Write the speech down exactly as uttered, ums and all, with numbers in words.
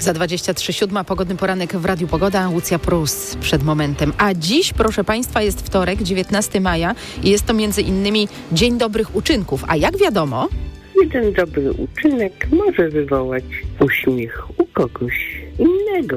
Za dwadzieścia trzy siódma pogodny poranek w Radiu Pogoda. Łucja Prus przed momentem. A dziś, proszę Państwa, jest wtorek, dziewiętnastego maja i jest to między innymi Dzień Dobrych Uczynków. A jak wiadomo... Jeden dobry uczynek może wywołać uśmiech u kogoś innego.